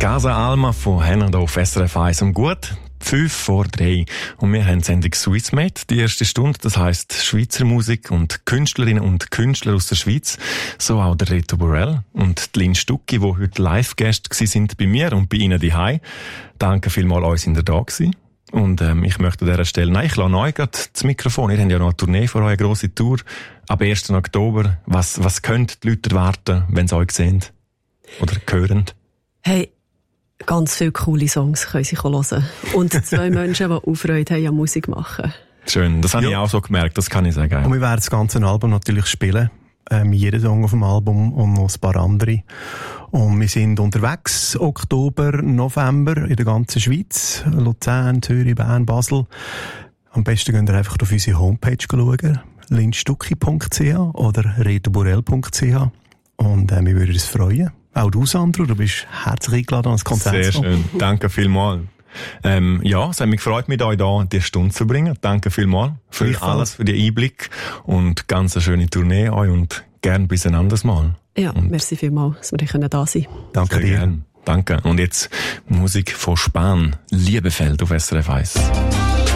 Casa Alma von Henner hier auf SRF 1 um gut 5:05. Und wir haben die Sendung Swissmade, die erste Stunde. Das heisst Schweizer Musik und Künstlerinnen und Künstler aus der Schweiz. So auch der Reto Borrell und die Lynn Stucki, die heute Live-Gäste sind bei mir und bei Ihnen daheim. Danke vielmals, euch sind ihr da gewesen. Und ich möchte an dieser Stelle, ich lasse euch gerade das Mikrofon. Ihr habt ja noch eine Tournee vor euch, eine grosse Tour. Ab 1. Oktober. Was können die Leute erwarten, wenn sie euch sehen? Oder hören? Hey, ganz viele coole Songs können sie hören. Und 2 Menschen, die auch Freude haben an Musik machen. Schön, das habe ich auch so gemerkt, das kann ich sagen. Und wir werden das ganze Album natürlich spielen. Jeden Song auf dem Album und noch ein paar andere. Und wir sind unterwegs, Oktober, November, in der ganzen Schweiz. Luzern, Zürich, Bern, Basel. Am besten könnt ihr einfach auf unsere Homepage schauen. lynstucki.ch oder retoborrell.ch. Und wir würden uns freuen. Auch du, Sandro, du bist herzlich eingeladen ans Konzert. Sehr schön, danke vielmals. Ja, es hat mich gefreut, mit euch hier die Stunde zu bringen. Danke vielmals für alles, für den Einblick und ganz eine schöne Tournee euch und gern bis ein anderes Mal. Ja, und merci vielmals, dass wir da sein können. Danke dir. Gern. Danke. Und jetzt Musik von Spahn, Liebefeld auf SRF 1.